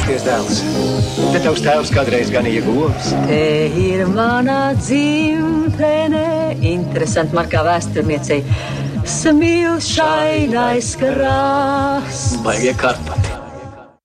atcerēties, dēls. Te tavs tēvs kādreiz ganīja govs. Te ir mana dzimtene. Interesanti, man kā vēsturniecei. Smilšainais krāsts. Baigie karpati.